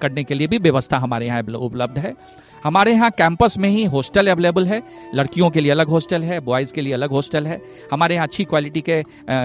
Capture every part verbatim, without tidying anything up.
करने के लिए भी व्यवस्था हमारे यहाँ उपलब्ध है। हमारे यहाँ कैंपस में ही हॉस्टल अवेलेबल है, लड़कियों के लिए अलग हॉस्टल है, बॉयज़ के लिए अलग हॉस्टल है। हमारे यहाँ अच्छी क्वालिटी के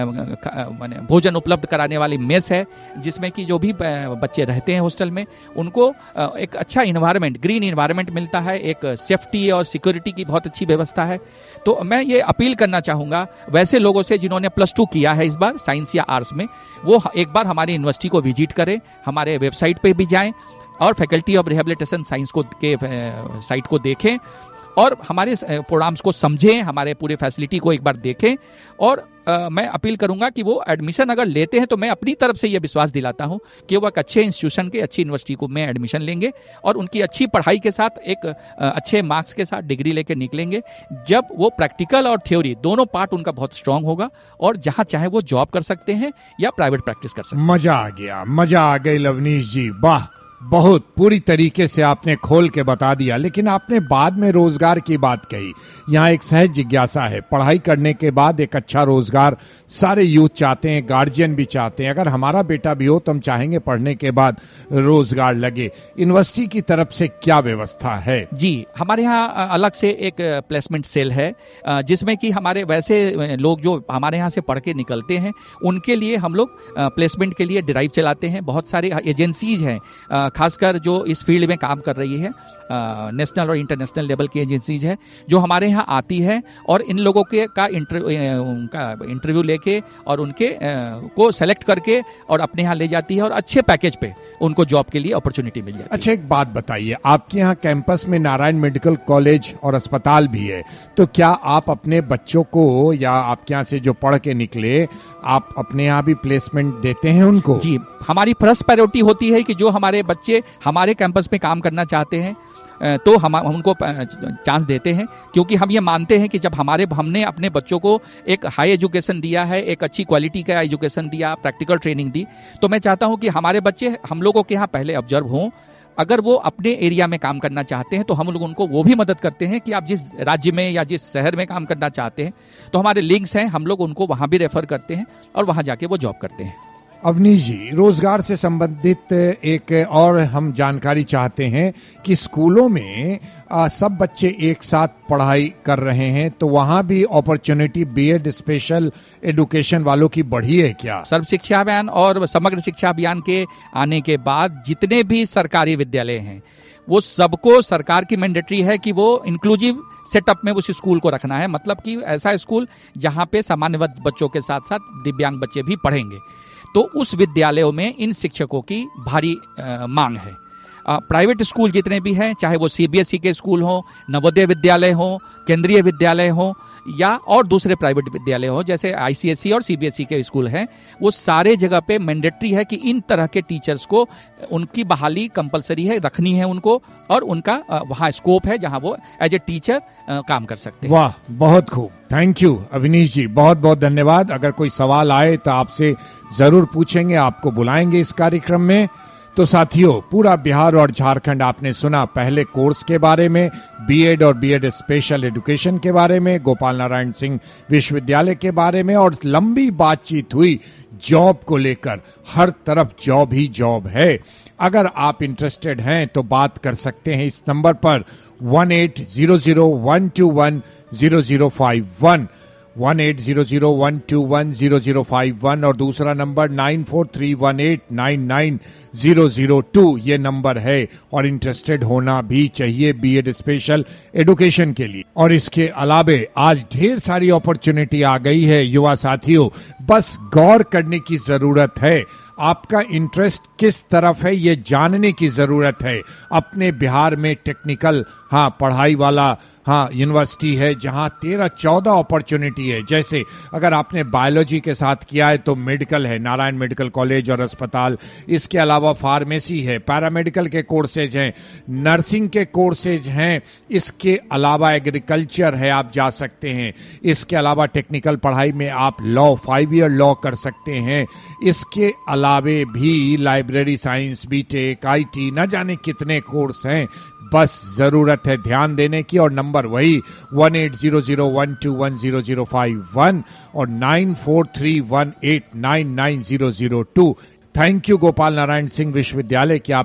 माने भोजन उपलब्ध कराने वाली मेस है, जिसमें कि जो भी बच्चे रहते हैं हॉस्टल में उनको एक अच्छा इन्वायरमेंट, ग्रीन इन्वायरमेंट मिलता है, एक सेफ्टी और सिक्योरिटी की बहुत अच्छी व्यवस्था है। तो मैं ये अपील करना चाहूँगा वैसे लोगों से जिन्होंने प्लस टू किया है इस बार साइंस या आर्ट्स में, वो एक बार हमारी यूनिवर्सिटी को विजिट करें, हमारे वेबसाइट पे भी जाएं और फैकल्टी ऑफ रिहेबिलिटेशन साइंस को के साइट को देखें और हमारे प्रोग्राम्स को समझें, हमारे पूरे फैसिलिटी को एक बार देखें। और आ, मैं अपील करूंगा कि वो एडमिशन अगर लेते हैं तो मैं अपनी तरफ से ये विश्वास दिलाता हूं कि वो एक अच्छे इंस्टीट्यूशन के, अच्छी यूनिवर्सिटी को में एडमिशन लेंगे और उनकी अच्छी पढ़ाई के साथ एक आ, अच्छे मार्क्स के साथ डिग्री लेके निकलेंगे, जब वो प्रैक्टिकल और थ्योरी दोनों पार्ट उनका बहुत स्ट्रांग होगा और जहां चाहे वो जॉब कर सकते हैं या प्राइवेट प्रैक्टिस कर सकते हैं। मजा आ गया, मजा आ गई लवनीश जी, वाह, बहुत पूरी तरीके से आपने खोल के बता दिया। लेकिन आपने बाद में रोजगार की बात कही। यहाँ एक सहज जिज्ञासा है, पढ़ाई करने के बाद एक अच्छा रोजगार सारे यूथ चाहते हैं, गार्जियन भी चाहते हैं। अगर हमारा बेटा भी हो तो हम चाहेंगे पढ़ने के बाद रोजगार लगे। यूनिवर्सिटी की तरफ से क्या व्यवस्था है? जी, हमारे यहाँ अलग से एक प्लेसमेंट सेल है, जिसमें कि हमारे वैसे लोग जो हमारे यहाँ से पढ़ के निकलते हैं उनके लिए हम लोग प्लेसमेंट के लिए ड्राइव चलाते हैं। बहुत सारी एजेंसीज हैं खासकर जो इस फील्ड में काम कर रही है, नेशनल और इंटरनेशनल लेवल की एजेंसीज है जो हमारे यहाँ आती है और इन लोगों के का इंटरव्यू उनका इंटरव्यू लेके और उनके आ, को सेलेक्ट करके और अपने यहाँ ले जाती है और अच्छे पैकेज पे उनको जॉब के लिए अपॉर्चुनिटी मिल जाती है। अच्छा, एक बात बताइए, आपके यहाँ कैंपस में नारायण मेडिकल कॉलेज और अस्पताल भी है, तो क्या आप अपने बच्चों को या आपके यहाँ से जो पढ़ के निकले, आप अपने यहाँ भी प्लेसमेंट देते हैं उनको? जी, हमारी फर्स्ट प्रायोरिटी होती है कि जो हमारे बच्चे हमारे कैंपस में काम करना चाहते हैं तो हम उनको चांस देते हैं, क्योंकि हम ये मानते हैं कि जब हमारे हमने अपने बच्चों को एक हाई एजुकेशन दिया है, एक अच्छी क्वालिटी का एजुकेशन दिया, प्रैक्टिकल ट्रेनिंग दी, तो मैं चाहता हूं कि हमारे बच्चे हम लोगों के यहाँ पहले ऑब्जर्व हों। अगर वो अपने एरिया में काम करना चाहते हैं तो हम लोग उनको वो भी मदद करते हैं कि आप जिस राज्य में या जिस शहर में काम करना चाहते हैं तो हमारे लिंक्स हैं, हम लोग उनको वहाँ भी रेफर करते हैं और वहाँ जाके वो जॉब करते हैं। अवनीश जी, रोजगार से संबंधित एक और हम जानकारी चाहते हैं कि स्कूलों में आ, सब बच्चे एक साथ पढ़ाई कर रहे हैं, तो वहाँ भी अपॉर्चुनिटी बीएड स्पेशल एजुकेशन वालों की बढ़ी है क्या? सर्व शिक्षा अभियान और समग्र शिक्षा अभियान के आने के बाद जितने भी सरकारी विद्यालय हैं वो सबको सरकार की मैंडेटरी है कि वो इंक्लूसिव सेटअप में उस स्कूल को रखना है, मतलब कि ऐसा स्कूल जहाँ पे सामान्य बच्चों के साथ साथ दिव्यांग बच्चे भी पढ़ेंगे। तो उस विद्यालयों में इन शिक्षकों की भारी आ, मांग है। प्राइवेट स्कूल जितने भी हैं, चाहे वो सीबीएसई के स्कूल हो, नवोदय विद्यालय हो, केंद्रीय विद्यालय हो या और दूसरे प्राइवेट विद्यालय हो जैसे आईसीएसई और सीबीएसई के स्कूल हैं, वो सारे जगह पे मैंडेटरी है कि इन तरह के टीचर्स को उनकी बहाली कंपलसरी है, रखनी है उनको, और उनका वहाँ स्कोप है जहाँ वो एज ए टीचर काम कर सकते हैं। वाह, बहुत खूब, थैंक यू अवनीश जी, बहुत बहुत धन्यवाद। अगर कोई सवाल आए तो आपसे जरूर पूछेंगे, आपको बुलाएंगे इस कार्यक्रम में। तो साथियों, पूरा बिहार और झारखंड आपने सुना पहले कोर्स के बारे में, बीएड और बीएड स्पेशल एजुकेशन के बारे में, गोपाल नारायण सिंह विश्वविद्यालय के बारे में, और लंबी बातचीत हुई जॉब को लेकर। हर तरफ जॉब ही जॉब है। अगर आप इंटरेस्टेड हैं तो बात कर सकते हैं इस नंबर पर one eight zero zero one two one zero zero five one one eight zero zero one two one zero zero five one और दूसरा number nine four three one eight nine nine zero zero to, ये number है। और interested होना भी चाहिए BEd special education के लिए। और इसके अलावे आज ढेर सारी अपॉर्चुनिटी आ गई है युवा साथियों, बस गौर करने की जरूरत है। आपका इंटरेस्ट किस तरफ है ये जानने की जरूरत है। अपने बिहार में टेक्निकल हाँ पढ़ाई वाला हाँ यूनिवर्सिटी है जहाँ तेरह चौदह अपॉर्चुनिटी है। जैसे अगर आपने बायोलॉजी के साथ किया है तो मेडिकल है, नारायण मेडिकल कॉलेज और अस्पताल। इसके अलावा फार्मेसी है, पैरामेडिकल के कोर्सेज हैं, नर्सिंग के कोर्सेज हैं। इसके अलावा एग्रीकल्चर है, आप जा सकते हैं। इसके अलावा टेक्निकल पढ़ाई में आप लॉ, फाइव ईयर लॉ कर सकते हैं। इसके अलावे भी लाइब्रेरी साइंस, बीटेक, आईटी, न जाने कितने कोर्स हैं। बस जरूरत है ध्यान देने की। और नंबर वही one eight zero zero one two one zero zero five one और nine four three one eight nine nine zero zero to. Thank you Gopal Narayan Singh विश्वविद्यालय की आप